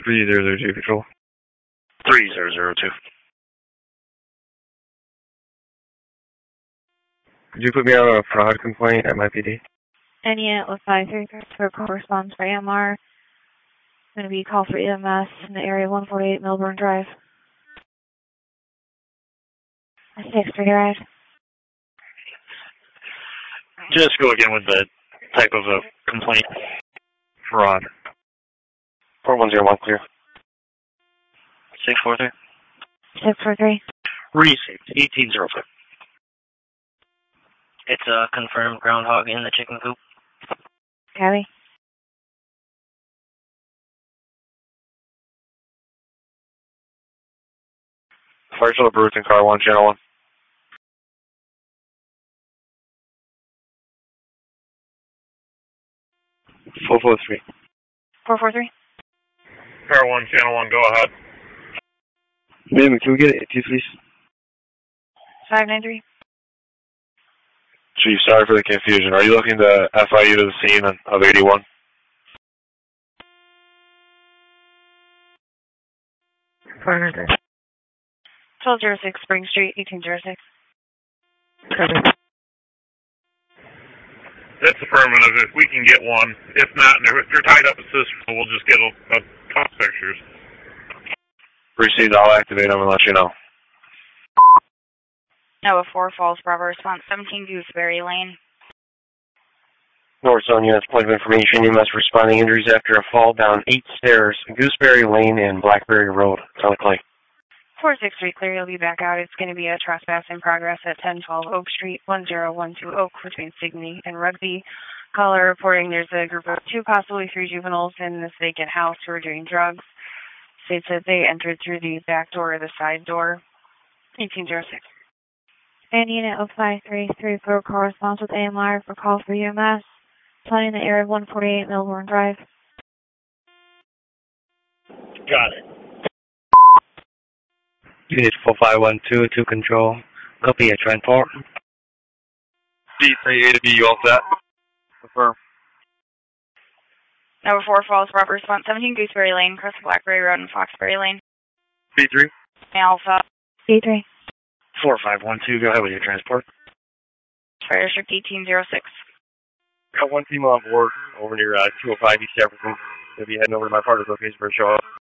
3002 Control. 3002. Could you put me on a fraud complaint at my PD? Unit with 533 for call response for AMR. Going to be call for EMS in the area 148 Melbourne Drive. A 6-3 ride. Just go again with the type of a complaint. Fraud. 4101 clear. 643. 643. Received. 1805. It's a confirmed groundhog in the chicken coop. Cabby. Partial of Bruton, car 1, channel 1. 443. 443. Car 1, channel 1, go ahead. Ma'am, can we get it, please? 593. Chief, sorry for the confusion. Are you looking to FIU to the scene of 81? Fine. 1206 Spring Street, 1806. That's affirmative. If we can get one. If not, if you're tied up at Cicero, we'll just get a top pictures. Received, I'll activate them and let you know. Noah 4 Falls, Bravo response 17 Gooseberry Lane. North Zone units, point of information, UMS responding injuries after a fall down 8 stairs, Gooseberry Lane and Blackberry Road. Sound like 463 clear, you'll be back out. It's going to be a trespass in progress at 1012 Oak Street, 1012 Oak between Signey and Rugby. Caller reporting there's a group of 2, possibly 3 juveniles in this vacant house who are doing drugs. States that they entered through the back door or the side door. 1806. And unit 0533 for call response with AMR for call for UMS. Planning the area of 148 Melbourne Drive. Got it. Unit 4512 to control. Copy a transport. D3 A to B, you all set? Confirm. Number 4 Falls, Bravo response 17 Gooseberry Lane, across Blackberry Road and Foxberry Lane. B3. Alpha. B3. 4512, go ahead with your transport. Fire District 1806. Got 1 team on board over near 205 East Jefferson. They'll be heading over to my partner's location for a show up.